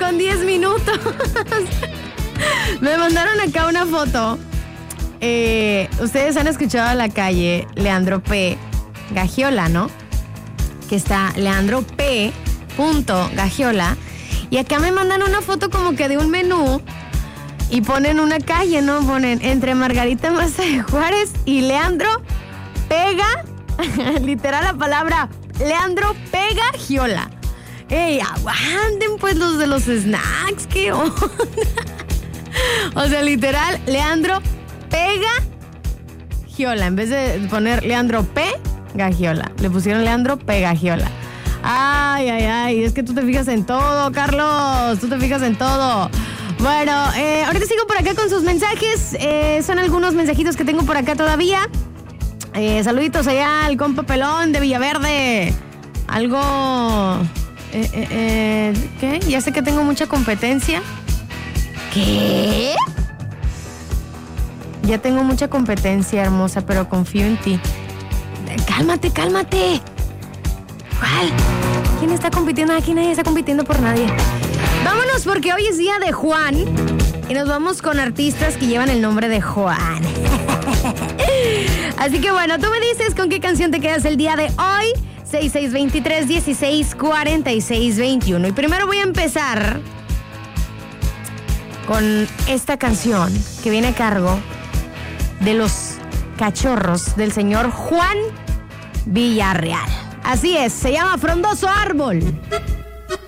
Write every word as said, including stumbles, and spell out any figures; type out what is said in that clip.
con diez minutos. Me mandaron acá una foto. Eh, ustedes han escuchado a la calle Leandro P. Gagiola, ¿no? Que está Leandro P. Gagiola. Y acá me mandan una foto como que de un menú y ponen una calle, ¿no? Ponen entre Margarita Maza de Juárez y Leandro Pega, literal la palabra Leandro Pega Giola. ¡Ey, aguanten pues los de los snacks! ¿Qué onda? O sea, literal, Leandro Pega Giola. En vez de poner Leandro P. Gagiola, le pusieron Leandro Pega Giola. Ay, ay, ay, es que tú te fijas en todo, Carlos. Tú te fijas en todo. Bueno, eh, ahorita sigo por acá con sus mensajes. Eh, son algunos mensajitos que tengo por acá todavía. Eh, saluditos allá al compa Pelón de Villaverde. Algo... Eh, eh, eh, ¿Qué? Ya sé que tengo mucha competencia. ¿Qué? Ya tengo mucha competencia, hermosa, pero confío en ti. Cálmate, cálmate. ¿Cuál? ¿Quién está compitiendo? Aquí nadie está compitiendo por nadie. Vámonos porque hoy es día de Juan y nos vamos con artistas que llevan el nombre de Juan. Así que bueno, tú me dices con qué canción te quedas el día de hoy. seis seis dos tres, uno seis cuatro seis dos uno. Y primero voy a empezar con esta canción que viene a cargo de los cachorros del señor Juan Villarreal. Así es, se llama Frondoso Árbol.